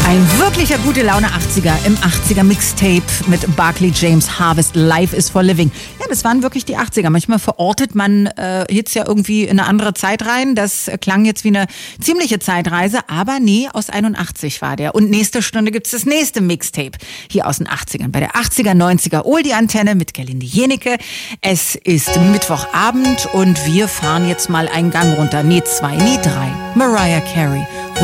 Ein wirklicher gute Laune 80er im 80er Mixtape mit Barclay James Harvest, Life is for Living. Ja, das waren wirklich die 80er. Manchmal verortet man Hits ja irgendwie in eine andere Zeit rein. Das klang jetzt wie eine ziemliche Zeitreise, aber nee, aus 81 war der. Und nächste Stunde gibt's das nächste Mixtape hier aus den 80ern. Bei der 80er, 90er Oldie-Antenne mit Gerlinde Jenecke. Es ist Mittwochabend und wir fahren jetzt mal einen Gang runter. Nee, zwei, nee, drei. Mariah Carey.